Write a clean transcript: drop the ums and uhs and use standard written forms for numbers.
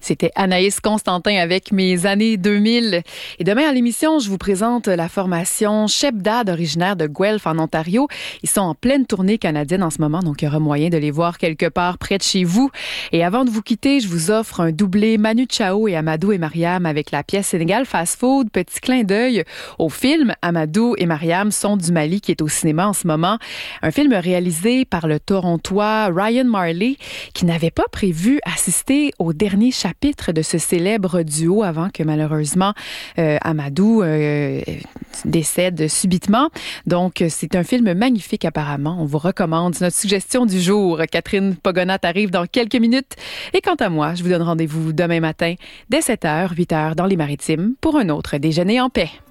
C'était Anaïs Constantin avec Mes années 2000. Et demain à l'émission, je vous présente la formation Shepdad, originaire de Guelph en Ontario. Ils sont en pleine tournée canadienne en ce moment, donc il y aura moyen de les voir quelque part près de chez vous. Et avant de vous quitter, je vous offre un doublé Manu Chao et Amadou et Mariam avec la pièce Sénégal Fast Food. Petit clin d'œil au film Amadou et Mariam sont du Mali qui est au cinéma en ce moment. Un film réalisé par le Torontois Ryan Marley qui n'avait pas prévu assister au dernier chapitre de ce célèbre duo avant que malheureusement Amadou décède subitement. Donc, c'est un film magnifique apparemment. On vous recommande. Notre suggestion du jour. Catherine Pogonat arrive dans quelques minutes. Et quant à moi, je vous donne rendez-vous demain matin dès 7h, 8h dans les Maritimes pour un autre déjeuner en paix.